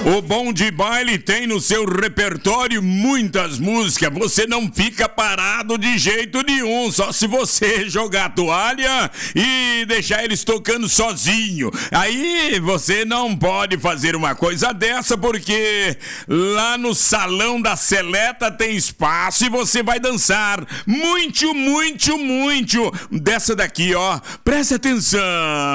O Bom de Baile tem no seu repertório muitas músicas. Você não fica parado de jeito nenhum, só se você jogar a toalha e deixar eles tocando sozinho. Aí você não pode fazer uma coisa dessa, porque lá no Salão da Seleta tem espaço e você vai dançar muito, muito, muito dessa daqui, ó. Preste atenção.